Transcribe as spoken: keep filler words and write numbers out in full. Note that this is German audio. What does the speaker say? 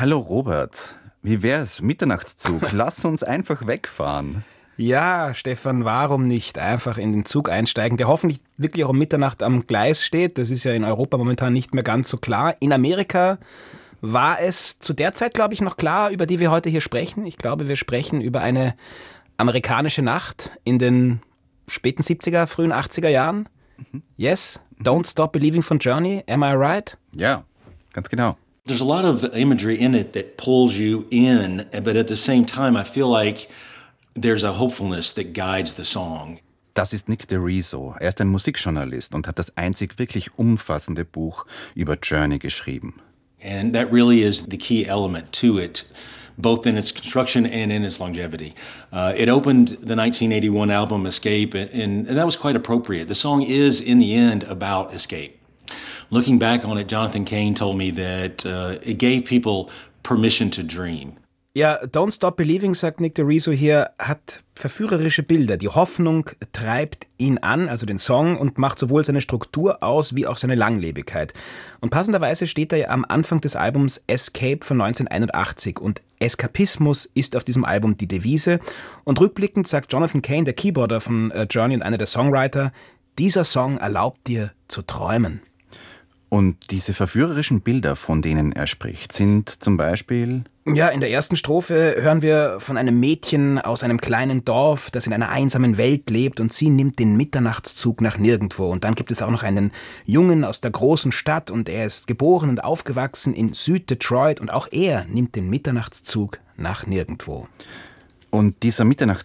Hallo Robert, wie wär's? Mitternachtszug, lass uns einfach wegfahren. Ja, Stefan, warum nicht einfach in den Zug einsteigen, der hoffentlich wirklich auch um Mitternacht am Gleis steht. Das ist ja in Europa momentan nicht mehr ganz so klar. In Amerika war es zu der Zeit, glaube ich, noch klar, über die wir heute hier sprechen. Ich glaube, wir sprechen über eine amerikanische Nacht in den späten siebziger, frühen achtziger Jahren. Mhm. Yes, Don't Stop Believing von Journey, am I right? Ja, ganz genau. There's a lot of imagery in it that pulls you in, but at the same time I feel like there's a hopefulness that guides the song. Das ist Nick DeRiso. Er ist ein Musikjournalist und hat das einzig wirklich umfassende Buch über Journey geschrieben. And that really is the key element to it, both in its construction and in its longevity. Uh, it opened the nineteen eighty-one album Escape, and, and that was quite appropriate. The song is, in the end, about escape. Looking back on it, Jonathan Cain told me that uh, it gave people permission to dream. Ja, Don't Stop Believing, sagt Nick DeRiso hier, hat verführerische Bilder. Die Hoffnung treibt ihn an, also den Song, und macht sowohl seine Struktur aus, wie auch seine Langlebigkeit. Und passenderweise steht er ja am Anfang des Albums Escape von neunzehnhunderteinundachtzig. Und Eskapismus ist auf diesem Album die Devise. Und rückblickend sagt Jonathan Cain, der Keyboarder von Journey und einer der Songwriter, dieser Song erlaubt dir zu träumen. Und diese verführerischen Bilder, von denen er spricht, sind zum Beispiel... Ja, in der ersten Strophe hören wir von einem Mädchen aus einem kleinen Dorf, das in einer einsamen Welt lebt, und sie nimmt den Mitternachtszug nach nirgendwo. Und dann gibt es auch noch einen Jungen aus der großen Stadt, und er ist geboren und aufgewachsen in Süddetroit, und auch er nimmt den Mitternachtszug nach nirgendwo. Und dieser Mitternachtszug